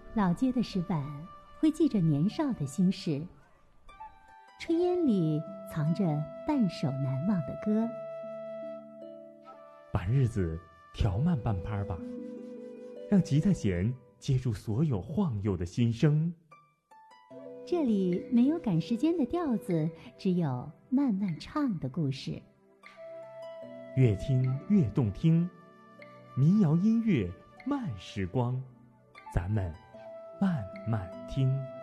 老街的石板会记着年少的心事，炊烟里藏着半首难忘的歌。 把日子调慢半拍吧，让吉他弦接住所有晃悠的心声。 这里没有赶时间的调子，只有慢慢唱的故事。 越听越动听，民谣音乐慢时光，咱们慢慢听。